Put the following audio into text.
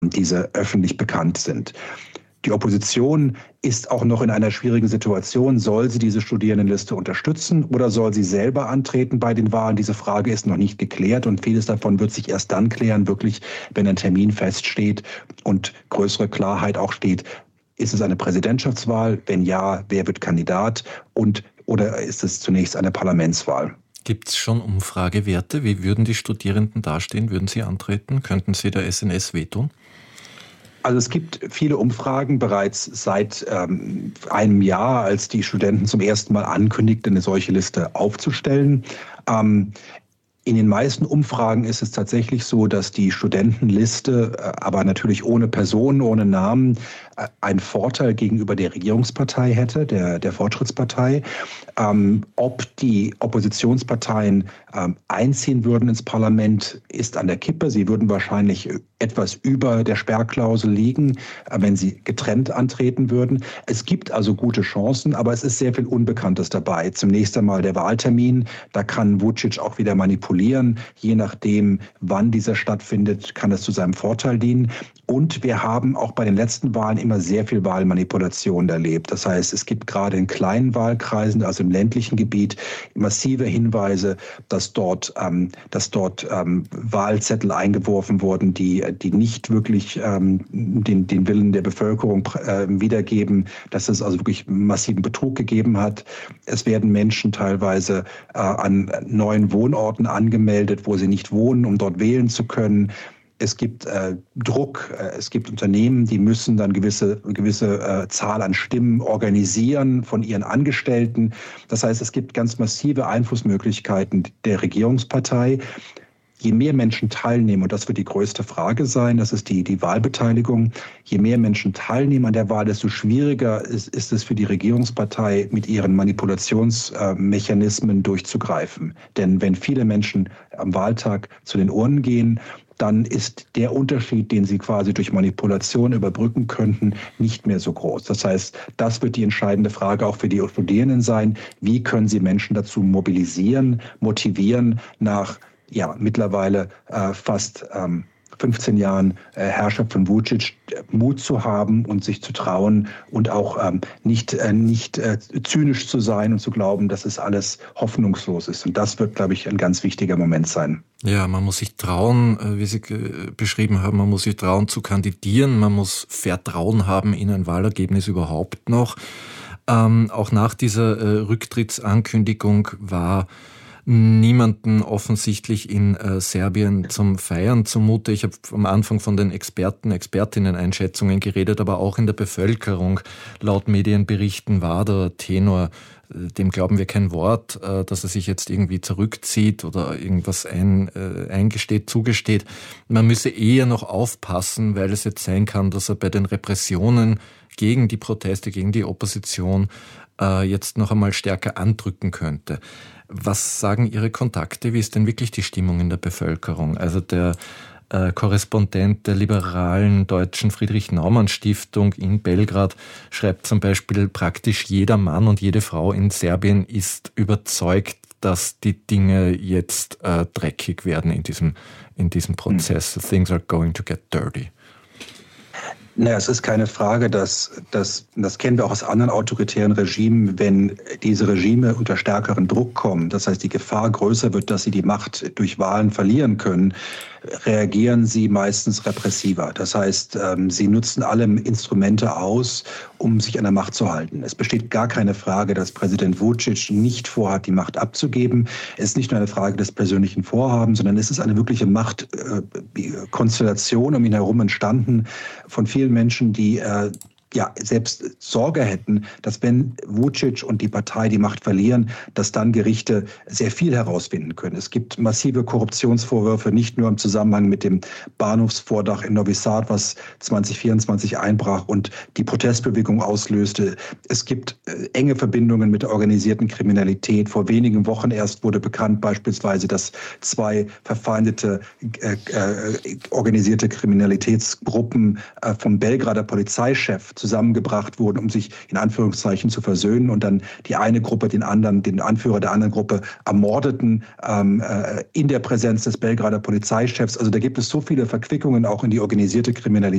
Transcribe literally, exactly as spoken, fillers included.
diese öffentlich bekannt sind. Die Opposition ist auch noch in einer schwierigen Situation. Soll sie diese Studierendenliste unterstützen oder soll sie selber antreten bei den Wahlen? Diese Frage ist noch nicht geklärt und vieles davon wird sich erst dann klären, wirklich, wenn ein Termin feststeht und größere Klarheit auch steht. Ist es eine Präsidentschaftswahl? Wenn ja, wer wird Kandidat? Und oder ist es zunächst eine Parlamentswahl? Gibt es schon Umfragewerte? Wie würden die Studierenden dastehen? Würden sie antreten? Könnten sie der S N S wehtun? Also es gibt viele Umfragen bereits seit ähm, einem Jahr, als die Studenten zum ersten Mal ankündigten, eine solche Liste aufzustellen. Ähm, In den meisten Umfragen ist es tatsächlich so, dass die Studentenliste, aber natürlich ohne Personen, ohne Namen, einen Vorteil gegenüber der Regierungspartei hätte, der, der Fortschrittspartei. Ähm, ob die Oppositionsparteien ähm, einziehen würden ins Parlament, ist an der Kippe. Sie würden wahrscheinlich etwas über der Sperrklausel liegen, äh, wenn sie getrennt antreten würden. Es gibt also gute Chancen, aber es ist sehr viel Unbekanntes dabei. Zunächst einmal der Wahltermin. Da kann Vučić auch wieder manipulieren. Je nachdem, wann dieser stattfindet, kann es zu seinem Vorteil dienen. Und wir haben auch bei den letzten Wahlen immer sehr viel Wahlmanipulation erlebt. Das heißt, es gibt gerade in kleinen Wahlkreisen, also im ländlichen Gebiet, massive Hinweise, dass dort, ähm, dass dort ähm, Wahlzettel eingeworfen wurden, die, die nicht wirklich ähm, den, den Willen der Bevölkerung äh, wiedergeben, dass es also wirklich massiven Betrug gegeben hat. Es werden Menschen teilweise äh, an neuen Wohnorten angemeldet, wo sie nicht wohnen, um dort wählen zu können. Es gibt äh, Druck, äh, es gibt Unternehmen, die müssen dann gewisse, gewisse äh, Zahl an Stimmen organisieren von ihren Angestellten. Das heißt, es gibt ganz massive Einflussmöglichkeiten der Regierungspartei. Je mehr Menschen teilnehmen, und das wird die größte Frage sein, das ist die, die Wahlbeteiligung, je mehr Menschen teilnehmen an der Wahl, desto schwieriger ist, ist es für die Regierungspartei, mit ihren Manipulationsmechanismen durchzugreifen. Denn wenn viele Menschen am Wahltag zu den Urnen gehen, dann ist der Unterschied, den sie quasi durch Manipulation überbrücken könnten, nicht mehr so groß. Das heißt, das wird die entscheidende Frage auch für die Studierenden sein. Wie können sie Menschen dazu mobilisieren, motivieren, nach ja mittlerweile äh, fast ähm, fünfzehn Jahren äh, Herrschaft von Vučić Mut zu haben und sich zu trauen und auch ähm, nicht, äh, nicht äh, zynisch zu sein und zu glauben, dass es alles hoffnungslos ist. Und das wird, glaube ich, ein ganz wichtiger Moment sein. Ja, man muss sich trauen, wie Sie beschrieben haben, man muss sich trauen zu kandidieren, man muss Vertrauen haben in ein Wahlergebnis überhaupt noch. Ähm, auch nach dieser äh, Rücktrittsankündigung war niemanden offensichtlich in äh, Serbien zum Feiern zumute. Ich habe am Anfang von den Experten, Expertinnen-Einschätzungen geredet, aber auch in der Bevölkerung. Laut Medienberichten war der Tenor, dem glauben wir kein Wort, äh, dass er sich jetzt irgendwie zurückzieht oder irgendwas ein, äh, eingesteht, zugesteht. Man müsse eher noch aufpassen, weil es jetzt sein kann, dass er bei den Repressionen gegen die Proteste, gegen die Opposition äh, jetzt noch einmal stärker andrücken könnte. Was sagen Ihre Kontakte? Wie ist denn wirklich die Stimmung in der Bevölkerung? Also der äh, Korrespondent der liberalen deutschen Friedrich-Naumann-Stiftung in Belgrad schreibt zum Beispiel, praktisch jeder Mann und jede Frau in Serbien ist überzeugt, dass die Dinge jetzt äh, dreckig werden in diesem, in diesem Prozess. Mhm. Things are going to get dirty. Naja, es ist keine Frage, dass, dass, das kennen wir auch aus anderen autoritären Regimen, wenn diese Regime unter stärkeren Druck kommen, das heißt die Gefahr größer wird, dass sie die Macht durch Wahlen verlieren können, reagieren sie meistens repressiver. Das heißt, sie nutzen alle Instrumente aus, um sich an der Macht zu halten. Es besteht gar keine Frage, dass Präsident Vučić nicht vorhat, die Macht abzugeben. Es ist nicht nur eine Frage des persönlichen Vorhabens, sondern es ist eine wirkliche Machtkonstellation um ihn herum entstanden von vielen Menschen, die ja selbst Sorge hätten, dass wenn Vučić und die Partei die Macht verlieren, dass dann Gerichte sehr viel herausfinden können. Es gibt massive Korruptionsvorwürfe, nicht nur im Zusammenhang mit dem Bahnhofsvordach in Novi Sad, was zwanzig vierundzwanzig einbrach und die Protestbewegung auslöste. Es gibt äh, enge Verbindungen mit der organisierten Kriminalität. Vor wenigen Wochen erst wurde bekannt beispielsweise, dass zwei verfeindete äh, äh, organisierte Kriminalitätsgruppen äh, vom Belgrader Polizeichef zusammengebracht wurden, um sich in Anführungszeichen zu versöhnen und dann die eine Gruppe den anderen, den Anführer der anderen Gruppe ermordeten ähm, äh, in der Präsenz des Belgrader Polizeichefs. Also da gibt es so viele Verquickungen auch in die organisierte Kriminalität.